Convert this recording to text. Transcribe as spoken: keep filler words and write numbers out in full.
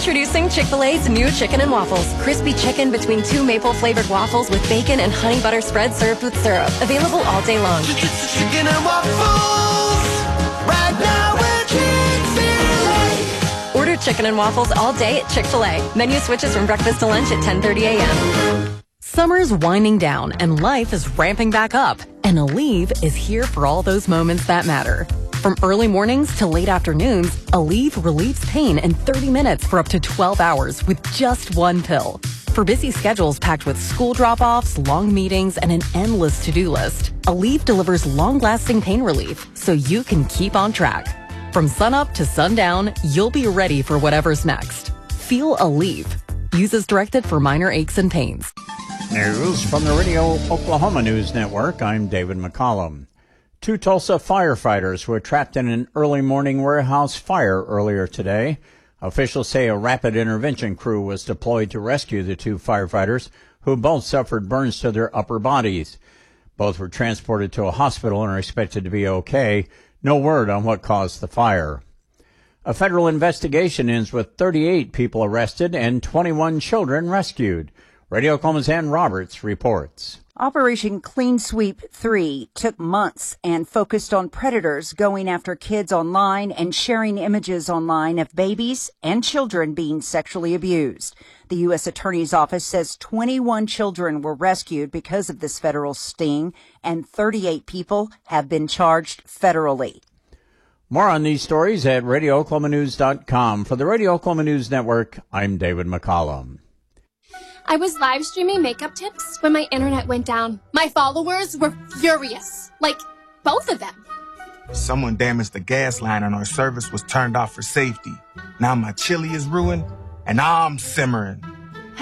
Introducing Chick-fil-A's new Chicken and Waffles. Crispy chicken between two maple-flavored waffles with bacon and honey butter spread served with syrup. Available all day long. Chicken and Waffles, right now at Chick-fil-A. Order Chicken and Waffles all day at Chick-fil-A. Menu switches from breakfast to lunch at ten thirty a.m. Summer's winding down and life is ramping back up. And Aleve is here for all those moments that matter. From early mornings to late afternoons, Aleve relieves pain in thirty minutes for up to twelve hours with just one pill. For busy schedules packed with school drop-offs, long meetings, and an endless to-do list, Aleve delivers long-lasting pain relief so you can keep on track. From sunup to sundown, you'll be ready for whatever's next. Feel Aleve. Use as directed for minor aches and pains. News from the Radio Oklahoma News Network. I'm David McCollum. Two Tulsa firefighters were trapped in an early morning warehouse fire earlier today. Officials say a rapid intervention crew was deployed to rescue the two firefighters, who both suffered burns to their upper bodies. Both were transported to a hospital and are expected to be okay. No word on what caused the fire. A federal investigation ends with thirty-eight people arrested and twenty-one children rescued. Radio Oklahoma's Ann Roberts reports. Operation Clean Sweep three took months and focused on predators going after kids online and sharing images online of babies and children being sexually abused. The U S Attorney's Office says twenty-one children were rescued because of this federal sting, and thirty-eight people have been charged federally. More on these stories at radio oklahoma news dot com. For the Radio Oklahoma News Network, I'm David McCollum. I was live streaming makeup tips when my internet went down. My followers were furious. Like, both of them. Someone damaged the gas line and our service was turned off for safety. Now my chili is ruined and I'm simmering.